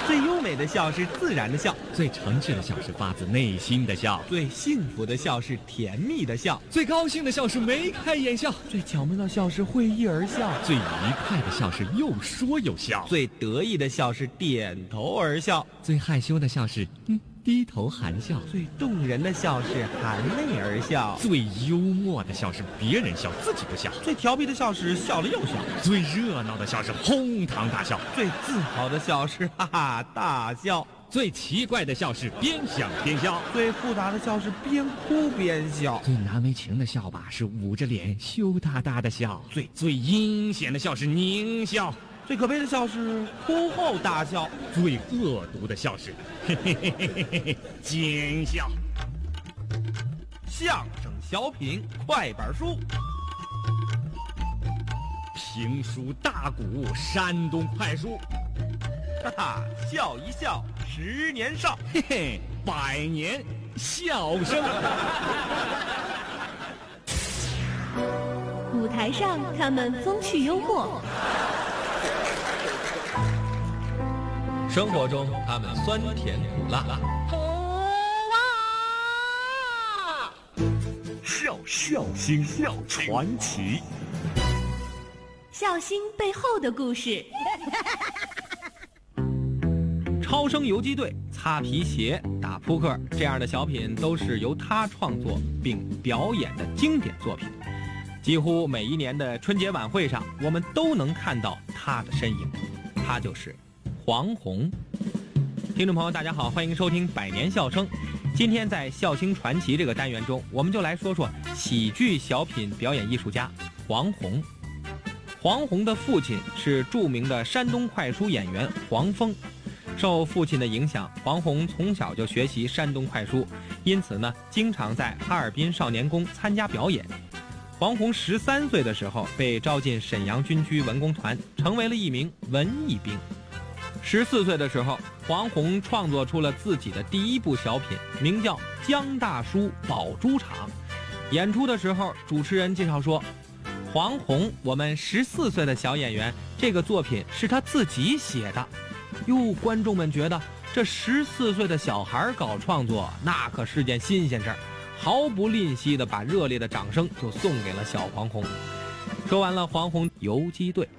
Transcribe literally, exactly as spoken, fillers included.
最优美的笑是自然的笑， 最诚挚的笑是发自内心的笑， 最幸福的笑是甜蜜的笑， 最高兴的笑是眉开眼笑， 最巧妙的笑是会意而笑， 最愉快的笑是又说又笑， 最得意的笑是点头而笑， 最害羞的笑是嗯低头含笑， 最动人的笑是含泪而笑， 最幽默的笑是别人笑自己不笑， 最调皮的笑是笑了又笑， 最热闹的笑是哄堂大笑， 最自豪的笑是哈哈大笑， 最奇怪的笑是边想边笑， 最复杂的笑是边哭边笑， 最难为情的笑吧是捂着脸羞答答的笑， 最最阴险的笑是狞笑， 最可悲的笑是哭后大笑， 最恶毒的笑是嘿嘿嘿嘿嘿嘿奸笑。 相声小品快板书， 评书大鼓山东快书， 哈哈，笑一笑十年少， 嘿嘿，百年笑声。 舞台上他们风趣幽默， 生活中他们酸甜苦辣， 笑笑星笑传奇， 笑星背后的故事。 超生游击队、擦皮鞋、打扑克这样的小品都是由他创作并表演的经典作品，几乎每一年的春节晚会上我们都能看到他的身影，他就是黄宏。听众朋友大家好，欢迎收听百年笑声。今天在笑星传奇这个单元中，我们就来说说喜剧小品表演艺术家黄宏。黄宏的父亲是著名的山东快书演员黄峰，受父亲的影响，黄宏从小就学习山东快书，因此呢，经常在哈尔滨少年宫参加表演。黄宏十三岁的时候被招进沈阳军区文工团，成为了一名文艺兵。十四岁的时候，黄宏创作出了自己的第一部小品，名叫《江大叔宝珠场》。演出的时候，主持人介绍说，黄宏，我们十四岁的小演员，这个作品是他自己写的。哟，观众们觉得这十四岁的小孩搞创作，那可是件新鲜事儿，毫不吝惜地把热烈的掌声就送给了小黄宏。说完了黄宏游击队，